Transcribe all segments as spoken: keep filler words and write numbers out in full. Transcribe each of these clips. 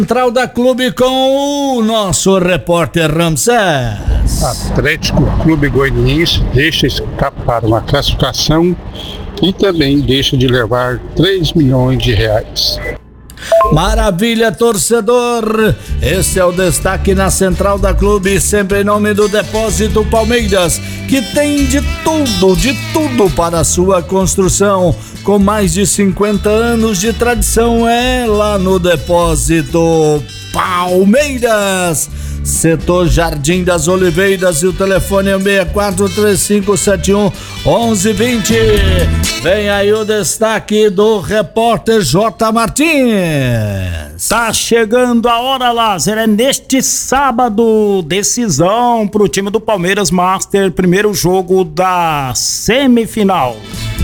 Central da Clube com o nosso repórter Ramsés. Atlético Clube Goianiense deixa escapar uma classificação e também deixa de levar três milhões de reais. Maravilha, torcedor! Esse é o destaque na Central da Clube, sempre em nome do Depósito Palmeiras, que tem de tudo, de tudo para a sua construção. Com mais de cinquenta anos de tradição, é lá no Depósito Palmeiras. Setor Jardim das Oliveiras, e o telefone é seis quatro três cinco sete um um um dois zero. Vem aí o destaque do repórter J. Martins. Tá chegando a hora, Lázaro, é neste sábado, decisão pro time do Palmeiras Master, primeiro jogo da semifinal.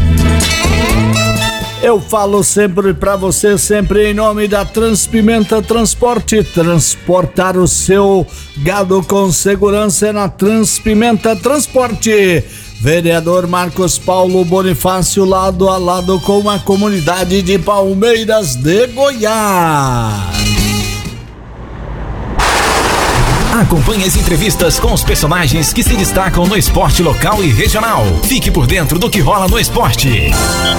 Eu falo sempre pra você, sempre em nome da Transpimenta Transporte. Transportar o seu gado com segurança é na Transpimenta Transporte. Vereador Marcos Paulo Bonifácio, lado a lado com a comunidade de Palmeiras de Goiás. Acompanhe as entrevistas com os personagens que se destacam no esporte local e regional. Fique por dentro do que rola no esporte.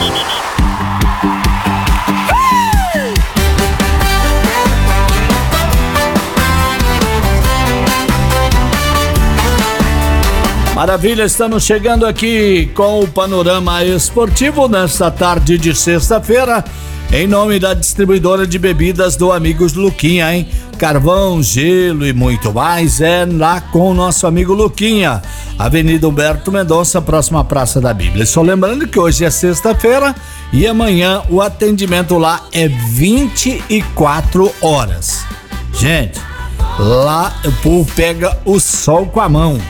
Maravilha, estamos chegando aqui com o panorama esportivo nesta tarde de sexta-feira, em nome da distribuidora de bebidas do Amigos Luquinha, hein? Carvão, gelo e muito mais é lá com o nosso amigo Luquinha, Avenida Humberto Mendonça, próxima à Praça da Bíblia. Só lembrando que hoje é sexta-feira e amanhã o atendimento lá é vinte e quatro horas. Gente, lá o povo pega o sol com a mão.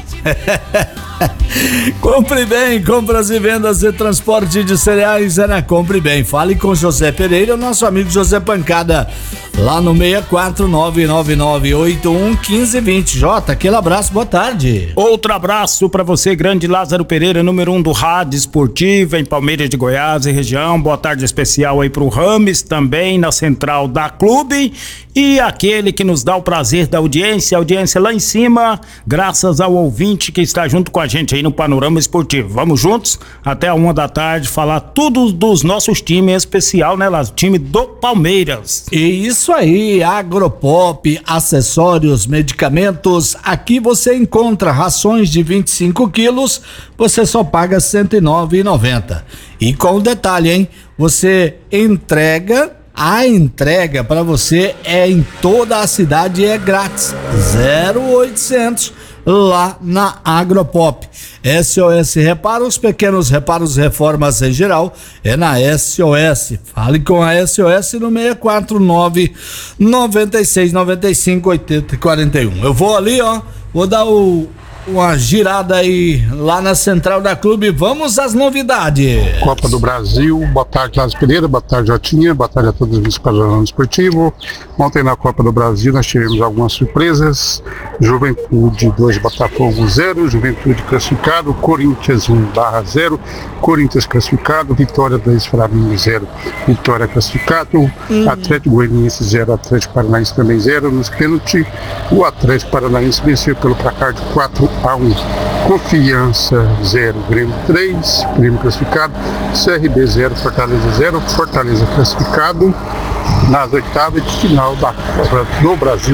Compre bem, compras e vendas e transporte de cereais é na Compre Bem. Fale com José Pereira, nosso amigo José Pancada, lá no seis quatro nove nove nove oito um um cinco dois zero. Jota, aquele abraço, boa tarde. Outro abraço pra você, grande Lázaro Pereira, número um do Rádio Esportiva em Palmeiras de Goiás e região. Boa tarde especial aí pro Rames, também na Central da Clube, e aquele que nos dá o prazer da audiência, a audiência lá em cima, graças ao ouvinte que está junto com a gente aí no Panorama Esportivo. Vamos juntos até a uma da tarde falar tudo dos nossos times, em especial, né, Lázaro? Time do Palmeiras. E isso aí, Agropop, acessórios, medicamentos. Aqui você encontra rações de vinte e cinco quilos, você só paga cento e nove reais e noventa centavos. E com o detalhe, hein? Você entrega, a entrega para você é em toda a cidade e é grátis. zero oitocentos lá na Agropop. S O S Reparos, pequenos reparos, reformas em geral, é na S O S. Fale com a S O S no seis quatro nove nove seis nove cinco oito zero quatro um. Eu vou ali, ó, vou dar o, uma girada aí lá na Central da Clube. Vamos às novidades. Copa do Brasil, boa tarde, Lázaro Pereira, boa tarde, Jotinha, boa tarde a todos os panorama esportivo. Ontem na Copa do Brasil nós tivemos algumas surpresas. Juventude dois, Botafogo zero, Juventude classificado, Corinthians um barra zero, Corinthians classificado, Vitória dois, Flamengo zero, Vitória classificado, hum. Atlético Goianiense zero, Atlético Paranaense também zero. Nos pênaltis, o Atlético Paranaense venceu pelo placar de quatro a um. Confiança zero, Grêmio três, Grêmio classificado, C R B zero, Fortaleza zero, Fortaleza classificado nas oitavas de final da Copa do Brasil.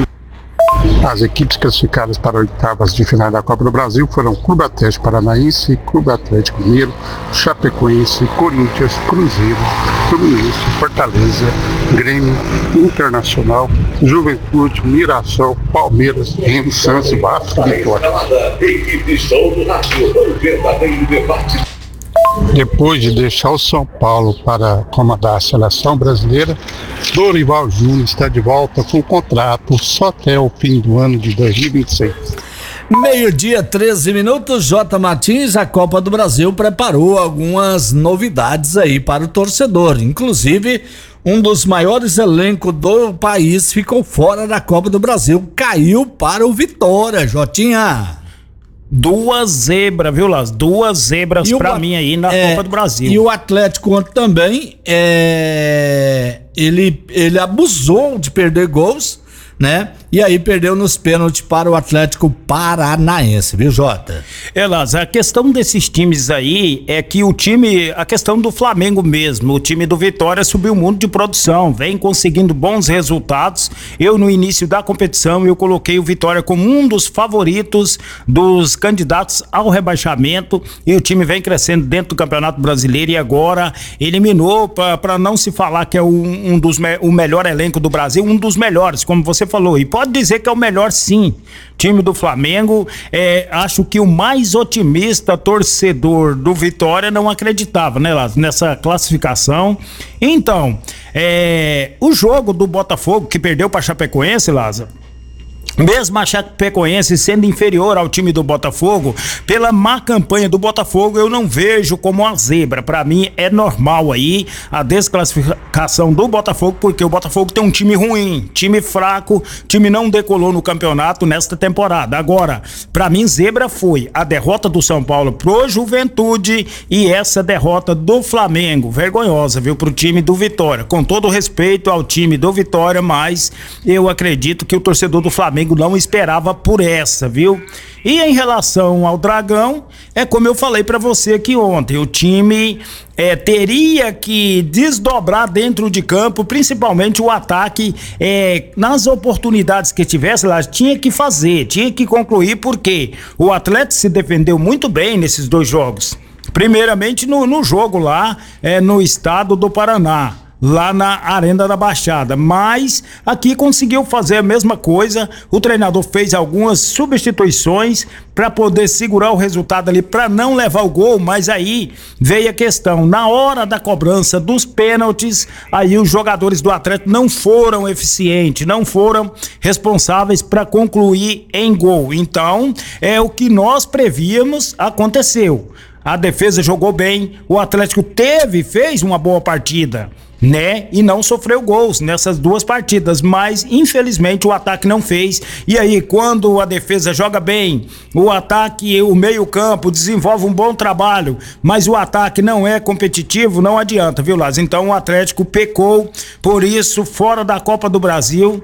As equipes classificadas para oitavas de final da Copa do Brasil foram Clube Atlético Paranaense, Clube Atlético Mineiro, Chapecoense, Corinthians, Cruzeiro, Fluminense, Fortaleza, Grêmio, Internacional, Juventude, Mirassol, Palmeiras, Remo, Santos, Vasco e Vitória. Depois de deixar o São Paulo para comandar a seleção brasileira, Dorival Júnior está de volta com o contrato só até o fim do ano de dois mil e vinte e seis. Meio-dia, treze minutos, J. Martins. A Copa do Brasil preparou algumas novidades aí para o torcedor. Inclusive, um dos maiores elencos do país ficou fora da Copa do Brasil, caiu para o Vitória, Jotinha. Duas zebras, viu, Lázaro? Duas zebras pra mim aí na é, Copa do Brasil. E o Atlético também, é, ele, ele abusou de perder gols né? E aí perdeu nos pênaltis para o Atlético Paranaense, viu, Jota? Elas, a questão desses times aí é que o time, a questão do Flamengo mesmo, o time do Vitória subiu muito de produção, vem conseguindo bons resultados. Eu no início da competição eu coloquei o Vitória como um dos favoritos dos candidatos ao rebaixamento e o time vem crescendo dentro do Campeonato Brasileiro e agora eliminou, para não se falar que é um, um dos me, o melhor elenco do Brasil, um dos melhores, como você falou, e pode dizer que é o melhor sim. Time do Flamengo, é, acho que o mais otimista torcedor do Vitória não acreditava, né, Lázaro, nessa classificação. Então, é, o jogo do Botafogo que perdeu para Chapecoense, Lázaro, mesmo a Chapecoense sendo inferior ao time do Botafogo, pela má campanha do Botafogo, eu não vejo como uma zebra. Pra mim é normal aí a desclassificação do Botafogo, porque o Botafogo tem um time ruim, time fraco, time não decolou no campeonato nesta temporada. Agora, pra mim zebra foi a derrota do São Paulo pro Juventude e essa derrota do Flamengo, vergonhosa, viu, pro time do Vitória. Com todo respeito ao time do Vitória, mas eu acredito que o torcedor do Flamengo não esperava por essa, viu? E em relação ao Dragão, é como eu falei pra você aqui ontem, o time é, teria que desdobrar dentro de campo, principalmente o ataque, é, nas oportunidades que tivesse lá, tinha que fazer, tinha que concluir, porque o Atlético se defendeu muito bem nesses dois jogos. Primeiramente no, no jogo lá, é, no estado do Paraná, lá na Arena da Baixada, mas aqui conseguiu fazer a mesma coisa. O treinador fez algumas substituições para poder segurar o resultado ali, para não levar o gol, mas aí veio a questão, na hora da cobrança dos pênaltis, aí os jogadores do Atlético não foram eficientes, não foram responsáveis para concluir em gol. Então, é o que nós prevíamos, aconteceu. A defesa jogou bem, o Atlético teve, fez uma boa partida, né? E não sofreu gols nessas duas partidas, mas infelizmente o ataque não fez. E aí, quando a defesa joga bem, o ataque, o meio-campo desenvolve um bom trabalho, mas o ataque não é competitivo, não adianta, viu, Lázaro? Então o Atlético pecou, por isso, fora da Copa do Brasil.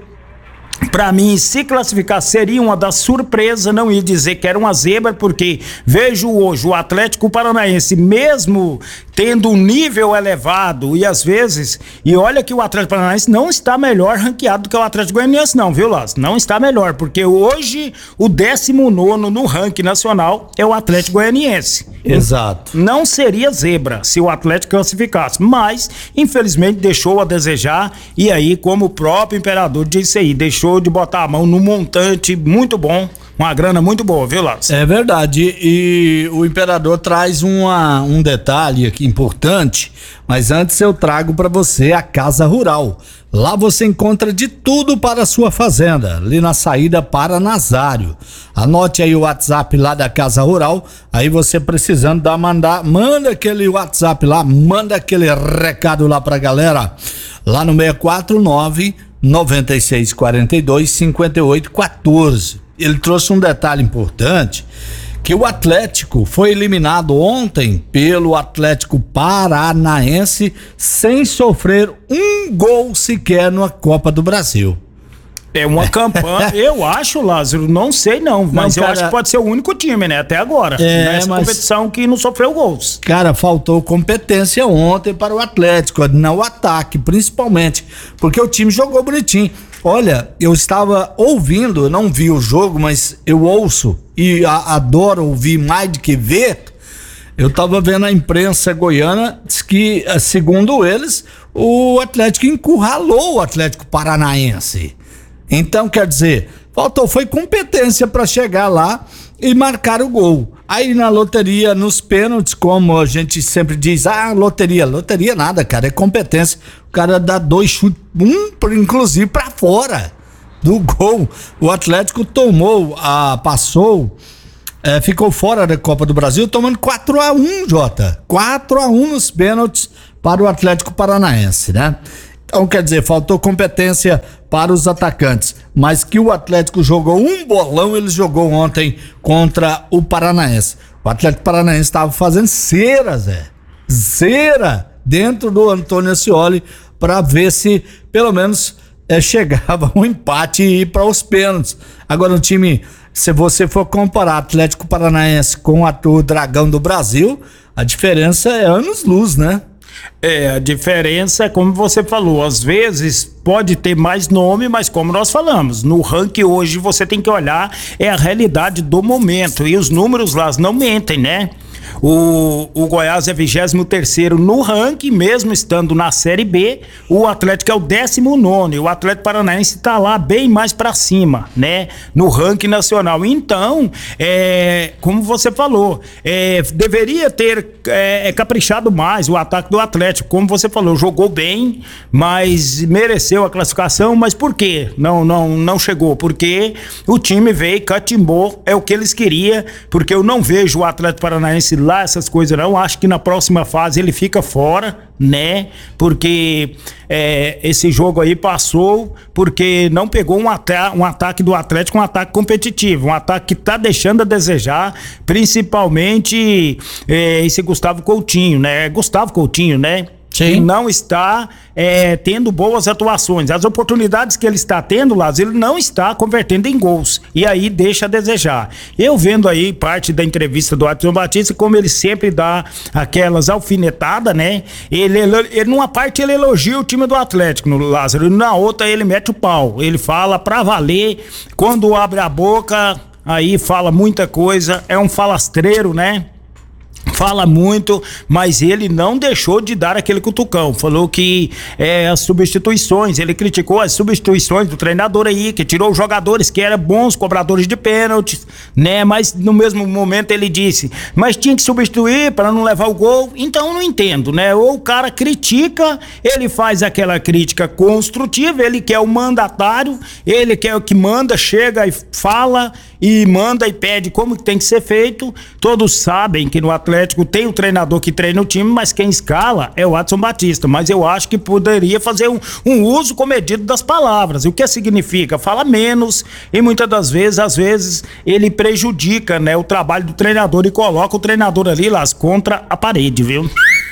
Pra mim, se classificar seria uma das surpresas, não ia dizer que era uma zebra, porque vejo hoje o Atlético Paranaense, mesmo tendo um nível elevado, e às vezes, e olha que o Atlético Paranaense não está melhor ranqueado do que o Atlético Goianiense não, viu, Lázaro? Não está melhor, porque hoje o décimo nono no ranking nacional é o Atlético Goianiense. Exato. Não seria zebra se o Atlético classificasse, mas infelizmente deixou a desejar, e aí, como o próprio imperador disse aí, deixou de botar a mão num montante muito bom, uma grana muito boa, viu, Lázaro? É verdade, e o imperador traz uma, um detalhe aqui importante, mas antes eu trago para você a Casa Rural. Lá você encontra de tudo para a sua fazenda, ali na saída para Nazário. Anote aí o WhatsApp lá da Casa Rural, aí você precisando dar, mandar, manda aquele WhatsApp lá, manda aquele recado lá pra galera, lá no seis quatro nove, nove seis quatro dois, cinco oito um quatro. Ele trouxe um detalhe importante, que o Atlético foi eliminado ontem pelo Atlético Paranaense sem sofrer um gol sequer na Copa do Brasil. É uma campanha, eu acho, Lázaro, não sei não, mas não, cara, eu acho que pode ser o único time, né, até agora, é, nessa mas, competição que não sofreu gols. Cara, faltou competência ontem para o Atlético, no ataque, principalmente, porque o time jogou bonitinho. Olha, eu estava ouvindo, eu não vi o jogo, mas eu ouço e a, adoro ouvir mais do que ver. Eu estava vendo a imprensa goiana, diz que, segundo eles, o Atlético encurralou o Atlético Paranaense. Então, quer dizer, faltou, foi competência para chegar lá e marcar o gol. Aí na loteria, nos pênaltis, como a gente sempre diz, ah, loteria, loteria nada, cara, é competência. O cara dá dois chutes, um inclusive para fora do gol. O Atlético tomou, a, passou, é, ficou fora da Copa do Brasil, tomando quatro a um, Jota. quatro a um nos pênaltis para o Atlético Paranaense, né? Então, quer dizer, faltou competência para os atacantes, mas que o Atlético jogou um bolão, ele jogou ontem contra o Paranaense. O Atlético Paranaense estava fazendo cera, Zé, cera dentro do Antônio Ascioli para ver se, pelo menos, é, chegava um empate e ir para os pênaltis. Agora o time, se você for comparar Atlético Paranaense com a, o Dragão do Brasil, a diferença é anos-luz, né? É, a diferença é como você falou, às vezes pode ter mais nome, mas como nós falamos, no ranking hoje você tem que olhar é a realidade do momento e os números lá não mentem, né? O, o Goiás é vigésimo terceiro no ranking, mesmo estando na Série B. O Atlético é o décimo nono. E o Atlético Paranaense está lá bem mais para cima, né? No ranking nacional. Então, é, como você falou, é, deveria ter é, caprichado mais o ataque do Atlético. Como você falou, jogou bem, mas mereceu a classificação. Mas por quê? Não, não, não chegou. Porque o time veio, catimbou, é o que eles queriam. Porque eu não vejo o Atlético Paranaense lá essas coisas não, acho que na próxima fase ele fica fora, né, porque é, esse jogo aí passou porque não pegou um, ata- um ataque do Atlético, um ataque competitivo, um ataque que tá deixando a desejar, principalmente é, esse Gustavo Coutinho, né, Gustavo Coutinho, né, Sim. não está é, tendo boas atuações. As oportunidades que ele está tendo, Lázaro, ele não está convertendo em gols. E aí deixa a desejar. Eu vendo aí parte da entrevista do Adson Batista, como ele sempre dá aquelas alfinetadas, né? Ele, ele, ele, numa parte ele elogia o time do Atlético, no Lázaro, e na outra ele mete o pau. Ele fala pra valer, quando abre a boca, aí fala muita coisa, é um falastreiro, né? Fala muito, mas ele não deixou de dar aquele cutucão. Falou que é, as substituições, ele criticou as substituições do treinador aí, que tirou os jogadores que eram bons cobradores de pênaltis, né? Mas no mesmo momento ele disse, mas tinha que substituir para não levar o gol. Então eu não entendo, né? Ou o cara critica, ele faz aquela crítica construtiva, ele que é o mandatário, ele que é o que manda, chega e fala e manda e pede como que tem que ser feito. Todos sabem que no Atlético tem o treinador que treina o time, mas quem escala é o Adson Batista. Mas eu acho que poderia fazer um, um uso comedido das palavras. O que significa? Fala menos e muitas das vezes, às vezes, ele prejudica, né, o trabalho do treinador e coloca o treinador ali lá contra a parede, viu?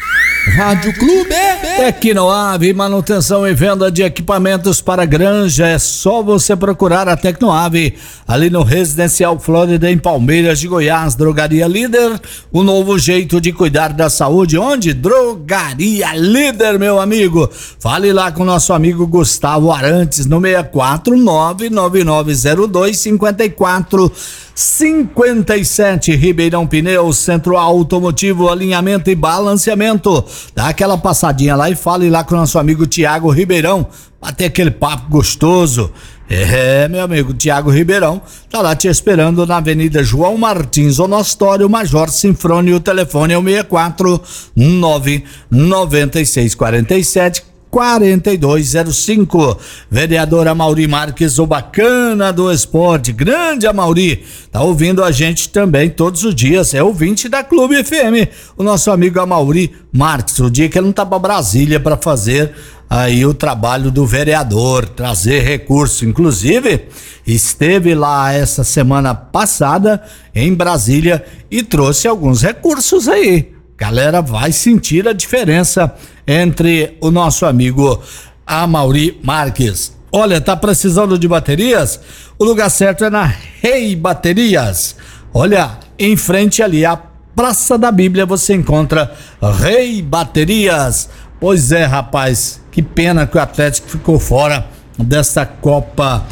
Rádio Clube Tecnoave, manutenção e venda de equipamentos para granja, é só você procurar a Tecnoave ali no Residencial Flórida em Palmeiras de Goiás. Drogaria Líder, o novo jeito de cuidar da saúde. Onde? Drogaria Líder, meu amigo. Fale lá com o nosso amigo Gustavo Arantes no seis quatro nove nove nove zero dois cinco quatro cinco sete. Ribeirão Pneus, Centro Automotivo, alinhamento e balanceamento. Dá aquela passadinha lá e fale lá com o nosso amigo Tiago Ribeirão, bater aquele papo gostoso. É, meu amigo Tiago Ribeirão tá lá te esperando na Avenida João Martins, Onostório, Major Sinfrônio. O telefone é o seis quatro nove nove seis quatro sete quarenta e dois zero cinco. Vereador Amaury Marques, o bacana do esporte. Grande Amaury, tá ouvindo a gente também todos os dias, é ouvinte da Clube F M, o nosso amigo Amaury Marques. O dia que ele não tá pra Brasília para fazer aí o trabalho do vereador, trazer recurso, inclusive esteve lá essa semana passada em Brasília e trouxe alguns recursos aí. Galera vai sentir a diferença entre o nosso amigo Amaury Marques. Olha, tá precisando de baterias? O lugar certo é na Rei Baterias. Olha, em frente ali à Praça da Bíblia você encontra Rei Baterias. Pois é, rapaz, que pena que o Atlético ficou fora dessa Copa.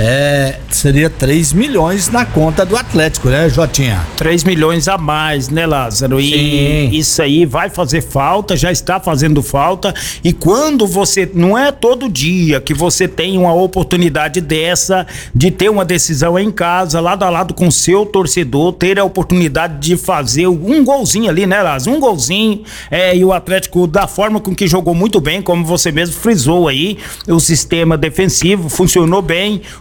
É, seria três milhões na conta do Atlético, né, Jotinha? três milhões a mais, né, Lázaro? E Sim. Isso aí vai fazer falta, já está fazendo falta. E quando você, não é todo dia que você tem uma oportunidade dessa, de ter uma decisão em casa, lado a lado com seu torcedor, ter a oportunidade de fazer um golzinho ali, né, Lázaro? Um golzinho, é, e o Atlético, da forma com que jogou muito bem, como você mesmo frisou aí, o sistema defensivo funcionou bem.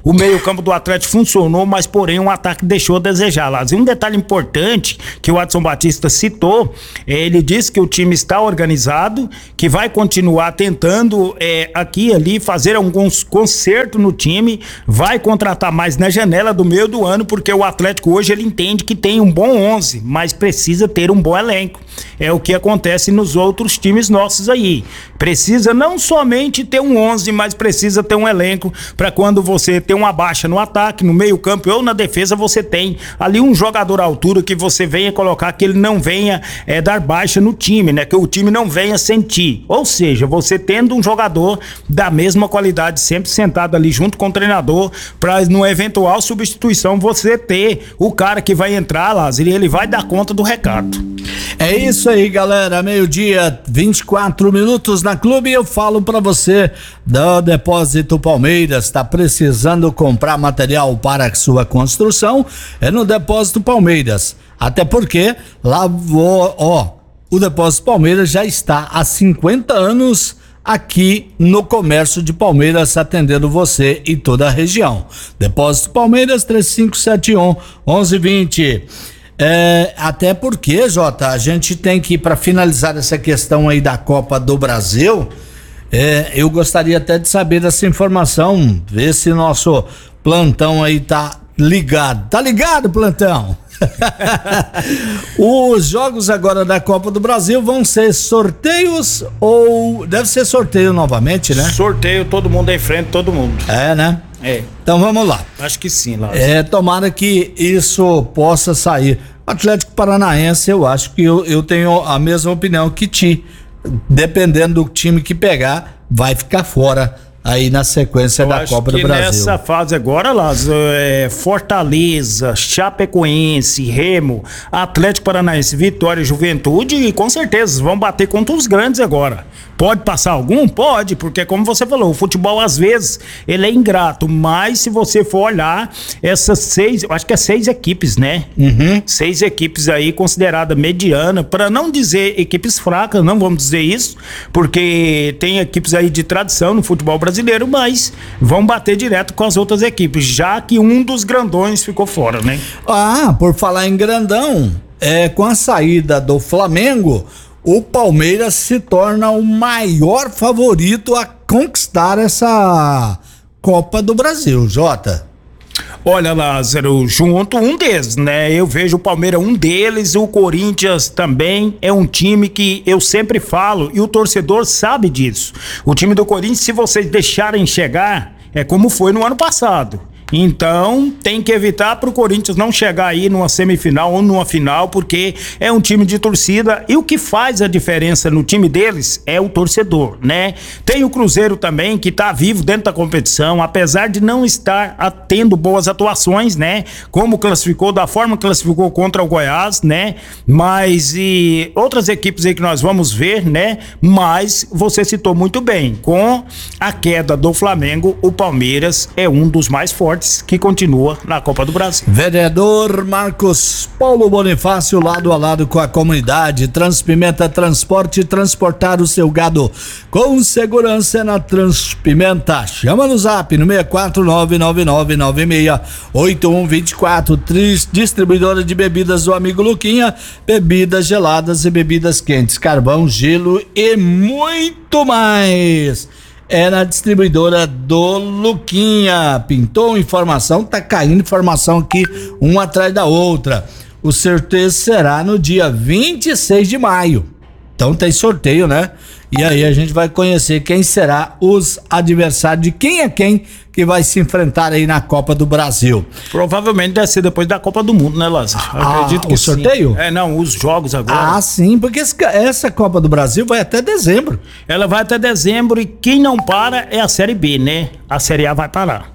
o meio-campo do Atlético funcionou, mas porém o ataque deixou a desejar, Lázaro. E um detalhe importante que o Adson Batista citou, ele disse que o time está organizado, que vai continuar tentando é, aqui e ali fazer alguns consertos no time, vai contratar mais na janela do meio do ano, porque o Atlético hoje ele entende que tem um bom onze, mas precisa ter um bom elenco. É o que acontece nos outros times nossos aí. Precisa não somente ter um onze, mas precisa ter um elenco para quando você tem uma baixa no ataque, no meio campo ou na defesa, você tem ali um jogador à altura que você venha colocar, que ele não venha é, dar baixa no time, né? Que o time não venha sentir. Ou seja, você tendo um jogador da mesma qualidade sempre sentado ali junto com o treinador, para no eventual substituição você ter o cara que vai entrar, Lázaro, e ele vai dar conta do recado. É isso aí, galera, meio-dia, vinte e quatro minutos na Clube. Eu falo pra você do Depósito Palmeiras. Tá precisando comprar material para a sua construção? É no Depósito Palmeiras. Até porque lá vou, ó, o Depósito Palmeiras já está há cinquenta anos aqui no comércio de Palmeiras, atendendo você e toda a região. Depósito Palmeiras, três cinco sete um, onze vinte. É, até porque, Jota, a gente tem que, para finalizar essa questão aí da Copa do Brasil, é, eu gostaria até de saber dessa informação, ver se nosso plantão aí tá ligado. Tá ligado, plantão? Os jogos agora da Copa do Brasil vão ser sorteios ou deve ser sorteio novamente, né? Sorteio, todo mundo enfrenta todo mundo. É, né? É. Então vamos lá. Acho que sim, Lázaro. É, tomara que isso possa sair. Atlético Paranaense, eu acho que eu, eu tenho a mesma opinião que ti. Dependendo do time que pegar, vai ficar fora aí na sequência eu da Copa do Brasil. Nessa fase agora, Lázaro, é Fortaleza, Chapecoense, Remo, Atlético Paranaense, Vitória, Juventude, e com certeza vão bater contra os grandes agora. Pode passar algum? Pode, porque como você falou, o futebol às vezes ele é ingrato, mas se você for olhar essas seis, eu acho que é seis equipes, né? Uhum. Seis equipes aí consideradas mediana, para não dizer equipes fracas, não vamos dizer isso, porque tem equipes aí de tradição no futebol brasileiro, mas vão bater direto com as outras equipes, já que um dos grandões ficou fora, né? Ah, por falar em grandão, é, com a saída do Flamengo, o Palmeiras se torna o maior favorito a conquistar essa Copa do Brasil, Jota. Olha, Lázaro, junto um deles, né? Eu vejo o Palmeiras um deles, o Corinthians também é um time que eu sempre falo e o torcedor sabe disso. O time do Corinthians, se vocês deixarem chegar, é como foi no ano passado. Então, tem que evitar para o Corinthians não chegar aí numa semifinal ou numa final, porque é um time de torcida e o que faz a diferença no time deles é o torcedor, né? Tem o Cruzeiro também, que tá vivo dentro da competição, apesar de não estar tendo boas atuações, né? Como classificou, da forma que classificou contra o Goiás, né? Mas e outras equipes aí que nós vamos ver, né? Mas você citou muito bem, com a queda do Flamengo, o Palmeiras é um dos mais fortes que continua na Copa do Brasil. Vereador Marcos Paulo Bonifácio, lado a lado com a comunidade. Transpimenta Transporte, transportar o seu gado com segurança na Transpimenta. Chama no zap no seis quatro nove nove nove nove seis oito um dois quatro. Tris, distribuidora de bebidas do amigo Luquinha, bebidas geladas e bebidas quentes, carvão, gelo e muito mais. É na distribuidora do Luquinha. Pintou informação, tá caindo informação aqui, uma atrás da outra. O sorteio será no dia vinte e seis de maio. Então tem sorteio, né? E aí a gente vai conhecer quem será os adversários, de quem é quem que vai se enfrentar aí na Copa do Brasil. Provavelmente deve ser depois da Copa do Mundo, né, Lázaro? Ah, acredito que o sorteio? Sim. É, não, os jogos agora. Ah, sim, porque esse, essa Copa do Brasil vai até dezembro. Ela vai até dezembro e quem não para é a Série B, né? A Série A vai parar.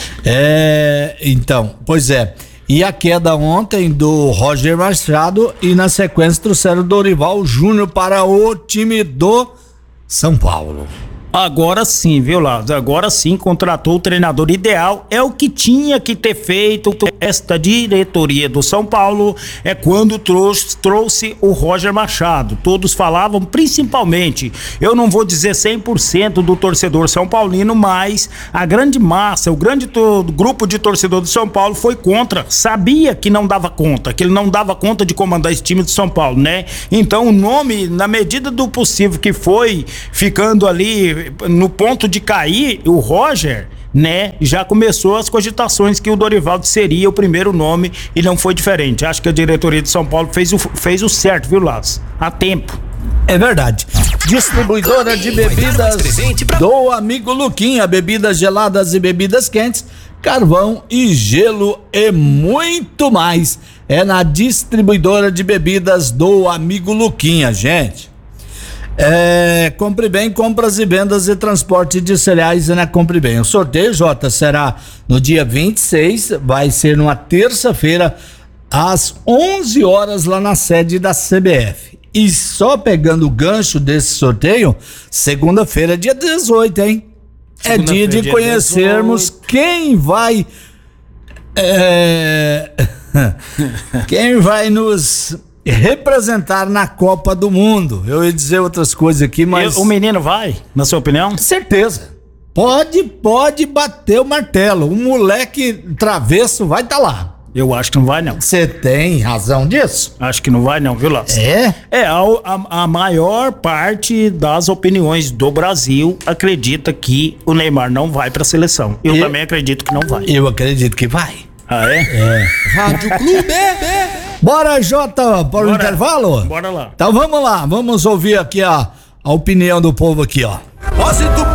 É, então, pois é. E a queda ontem do Roger Machado e na sequência trouxeram o Dorival Júnior para o time do São Paulo. Agora sim, viu, Lázaro? Agora sim contratou o treinador ideal. É o que tinha que ter feito esta diretoria do São Paulo, é quando trouxe, trouxe o Roger Machado. Todos falavam, principalmente, eu não vou dizer cem por cento do torcedor são paulino, mas a grande massa, o grande to- grupo de torcedor do São Paulo foi contra. Sabia que não dava conta, que ele não dava conta de comandar esse time do São Paulo, né? Então o nome, na medida do possível que foi ficando ali no ponto de cair, o Roger, né, já começou as cogitações que o Dorivaldo seria o primeiro nome e não foi diferente. Acho que a diretoria de São Paulo fez o, fez o certo, viu, Lázaro? A tempo. É verdade. Distribuidora de bebidas do amigo Luquinha, bebidas geladas e bebidas quentes, carvão e gelo e muito mais. É na distribuidora de bebidas do amigo Luquinha, gente. É, Compre Bem, compras e vendas e transporte de cereais na Compre Bem. O sorteio, Jota, será no dia vinte e seis, vai ser numa terça-feira, às onze horas, lá na sede da C B F. E só pegando o gancho desse sorteio, segunda-feira, dia dezoito, hein? É dia de dia conhecermos dezoito. Quem vai. É, quem vai nos representar na Copa do Mundo. Eu ia dizer outras coisas aqui, mas... Eu, o menino vai, na sua opinião? Certeza. Pode, pode bater o martelo. O moleque travesso vai estar tá lá. Eu acho que não vai, não. Você tem razão disso? Acho que não vai, não, viu, Lázaro? É? É, a, a, a maior parte das opiniões do Brasil acredita que o Neymar não vai pra seleção. Eu, Eu- também acredito que não vai. Eu acredito que vai. Ah, é? É. Rádio Clube. Bora, Jota, para o Bora. intervalo? Bora lá. Então vamos lá, vamos ouvir aqui a, a opinião do povo aqui, ó. Ó, se tu